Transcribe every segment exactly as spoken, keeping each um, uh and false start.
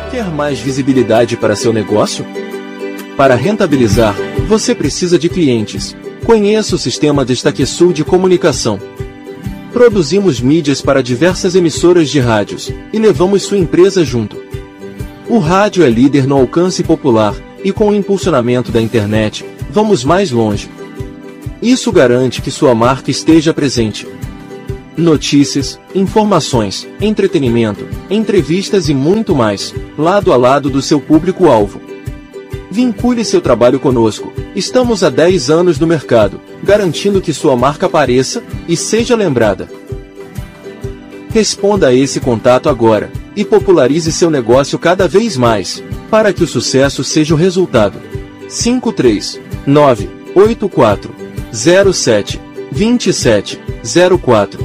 Quer mais visibilidade para seu negócio? Para rentabilizar, você precisa de clientes. Conheça o sistema DestaqueSul de comunicação. Produzimos mídias para diversas emissoras de rádios e levamos sua empresa junto. O rádio é líder no alcance popular e com o impulsionamento da internet, vamos mais longe. Isso garante que sua marca esteja presente. Notícias, informações, entretenimento, entrevistas e muito mais, lado a lado do seu público-alvo. Vincule seu trabalho conosco. Estamos há dez anos no mercado, garantindo que sua marca apareça e seja lembrada. Responda a esse contato agora e popularize seu negócio cada vez mais, para que o sucesso seja o resultado. cinco três nove oito quatro zero sete dois sete zero quatro.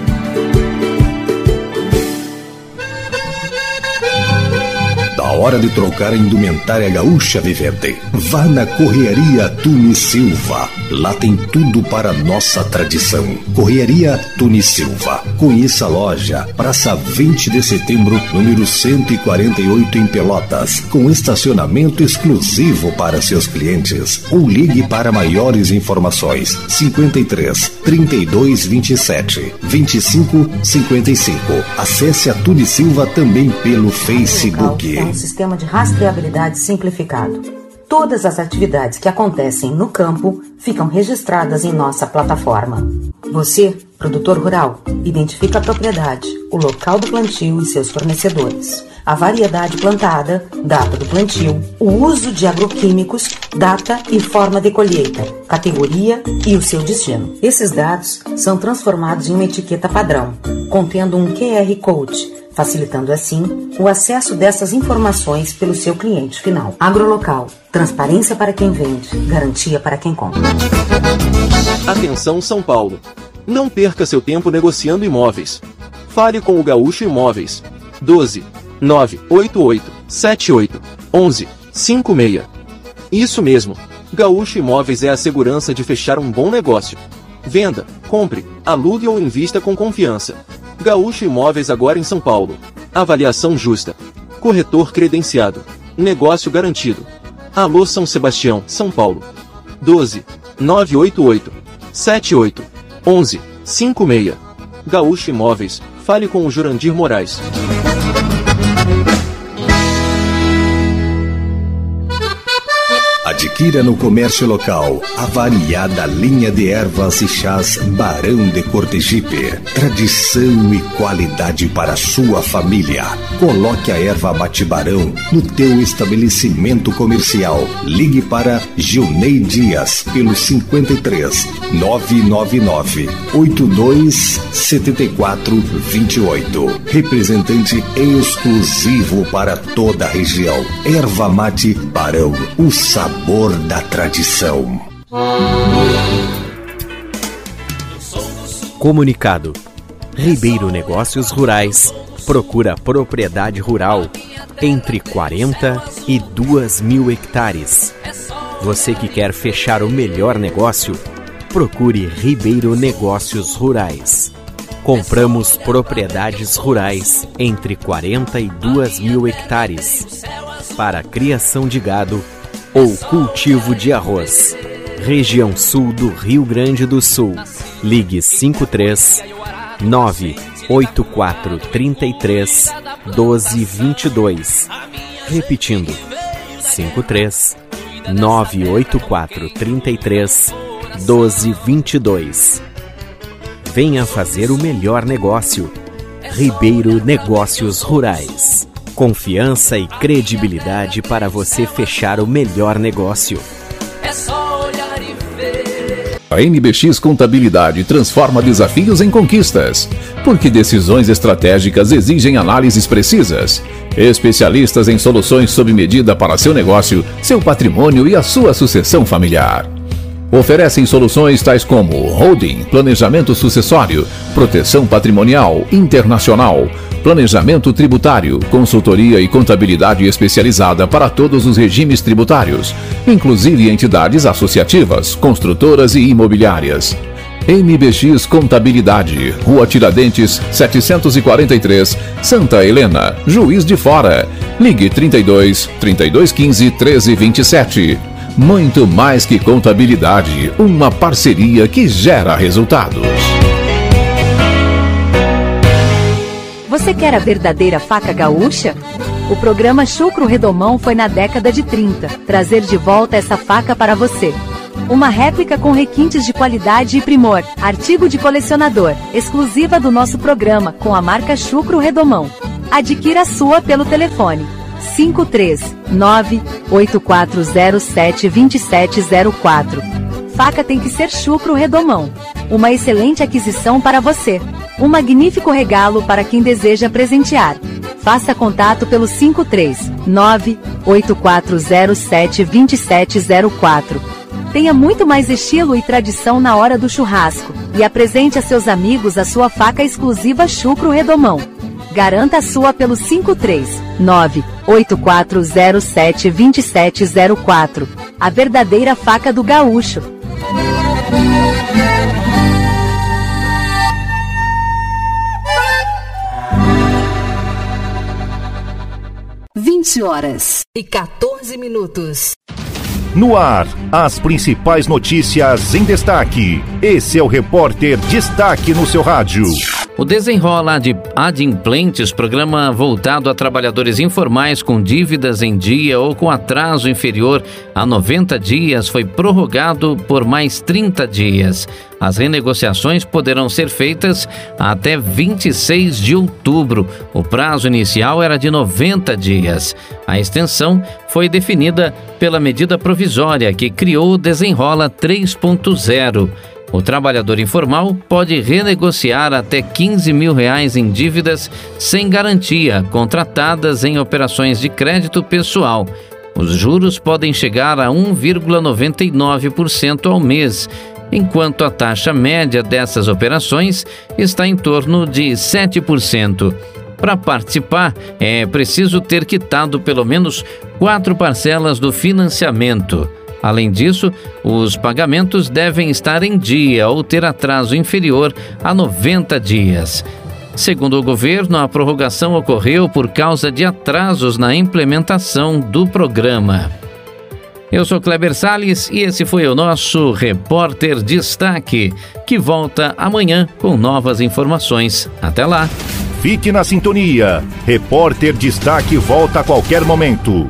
Hora de trocar a indumentária gaúcha vivente. Vá na Correaria Tuni Silva. Lá tem tudo para nossa tradição. Correaria Tuni Silva. Conheça a loja. Praça vinte de setembro, número cento e quarenta e oito em Pelotas. Com estacionamento exclusivo para seus clientes. Ou ligue para maiores informações. cinquenta e três, trinta e dois, vinte e sete, vinte e cinco, cinquenta e cinco. Acesse a Tuni Silva também pelo Facebook. É um sistema de rastreabilidade simplificado. Todas as atividades que acontecem no campo ficam registradas em nossa plataforma. Você, produtor rural, identifica a propriedade, o local do plantio e seus fornecedores, a variedade plantada, data do plantio, o uso de agroquímicos, data e forma de colheita, categoria e o seu destino. Esses dados são transformados em uma etiqueta padrão, contendo um Q R Code, facilitando assim o acesso dessas informações pelo seu cliente final. Agrolocal, transparência para quem vende, garantia para quem compra. Atenção São Paulo! Não perca seu tempo negociando imóveis. Fale com o Gaúcho Imóveis. doze, nove oito oito, sete oito, onze, cinco seis. Isso mesmo, Gaúcho Imóveis é a segurança de fechar um bom negócio. Venda, compre, alugue ou invista com confiança. Gaúcho Imóveis agora em São Paulo. Avaliação justa. Corretor credenciado. Negócio garantido. Alô São Sebastião, São Paulo. doze, nove oito oito, sete oito, onze, cinco seis. Gaúcho Imóveis. Fale com o Jurandir Moraes. Adquira no comércio local a variada linha de ervas e chás Barão de Cortegipe. Tradição e qualidade para sua família. Coloque a erva Mate Barão no teu estabelecimento comercial. Ligue para Gilney Dias pelo cinquenta e três, nove nove nove, oito dois sete quatro, dois oito. Representante exclusivo para toda a região. Erva Mate Barão, o sabor da tradição. Comunicado. Ribeiro Negócios Rurais procura propriedade rural entre quarenta e duas mil hectares. Você que quer fechar o melhor negócio, procure Ribeiro Negócios Rurais. Compramos propriedades rurais entre quarenta e duas mil hectares para criação de gado ou cultivo de arroz. Região Sul do Rio Grande do Sul. Ligue cinco três nove oito quatro três três um dois dois dois. Repetindo, cinco três nove oito quatro três três um dois dois dois. Venha fazer o melhor negócio. Ribeiro Negócios Rurais. Confiança e credibilidade para você fechar o melhor negócio. É só olhar e ver. A N B X Contabilidade transforma desafios em conquistas, porque decisões estratégicas exigem análises precisas. Especialistas em soluções sob medida para seu negócio, seu patrimônio e a sua sucessão familiar. Oferecem soluções tais como holding, planejamento sucessório, proteção patrimonial, internacional, planejamento tributário, consultoria e contabilidade especializada para todos os regimes tributários, inclusive entidades associativas, construtoras e imobiliárias. N B X Contabilidade, Rua Tiradentes, setecentos e quarenta e três, Santa Helena, Juiz de Fora. Ligue trinta e dois, trinta e dois quinze, treze vinte e sete. Muito mais que contabilidade, uma parceria que gera resultados. Você quer a verdadeira faca gaúcha? O programa Chucro Redomão foi na década de trinta trazer de volta essa faca para você. Uma réplica com requintes de qualidade e primor, artigo de colecionador, exclusiva do nosso programa, com a marca Chucro Redomão. Adquira a sua pelo telefone cinco três nove, oito quatro zero sete, dois sete zero quatro. Faca tem que ser Chucro Redomão. Uma excelente aquisição para você. Um magnífico regalo para quem deseja presentear. Faça contato pelo cinco três nove, oito quatro zero sete, dois sete zero quatro. Tenha muito mais estilo e tradição na hora do churrasco. E apresente a seus amigos a sua faca exclusiva Chucro Redomão. Garanta a sua pelo cinco três nove, oito quatro zero sete, dois sete zero quatro. A verdadeira faca do gaúcho. vinte horas e quatorze minutos. No ar, as principais notícias em destaque. Esse é o Repórter Destaque no seu rádio. O Desenrola de Adimplentes, programa voltado a trabalhadores informais com dívidas em dia ou com atraso inferior a noventa dias, foi prorrogado por mais trinta dias. As renegociações poderão ser feitas até vinte e seis de outubro. O prazo inicial era de noventa dias. A extensão foi definida pela medida provisória que criou o Desenrola três ponto zero. O trabalhador informal pode renegociar até quinze mil reais em dívidas sem garantia, contratadas em operações de crédito pessoal. Os juros podem chegar a um vírgula noventa e nove por cento ao mês, enquanto a taxa média dessas operações está em torno de sete por cento. Para participar, é preciso ter quitado pelo menos quatro parcelas do financiamento. Além disso, os pagamentos devem estar em dia ou ter atraso inferior a noventa dias. Segundo o governo, a prorrogação ocorreu por causa de atrasos na implementação do programa. Eu sou Kleber Salles e esse foi o nosso Repórter Destaque, que volta amanhã com novas informações. Até lá! Fique na sintonia. Repórter Destaque volta a qualquer momento.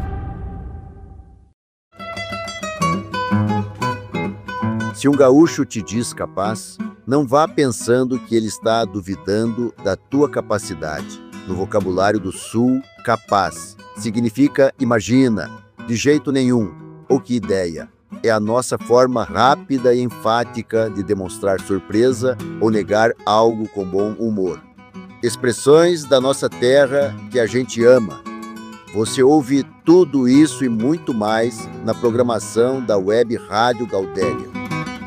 Se um gaúcho te diz capaz, não vá pensando que ele está duvidando da tua capacidade. No vocabulário do Sul, capaz significa imagina, de jeito nenhum, ou que ideia. É a nossa forma rápida e enfática de demonstrar surpresa ou negar algo com bom humor. Expressões da nossa terra que a gente ama. Você ouve tudo isso e muito mais na programação da Web Rádio Gaudéria.